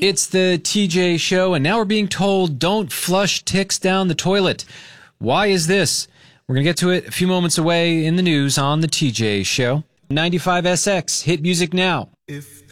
It's the TJ Show, and now we're being told don't flush ticks down the toilet. Why is this? We're going to get to it a few moments away in the news on the TJ Show. 95SX, hit music now. If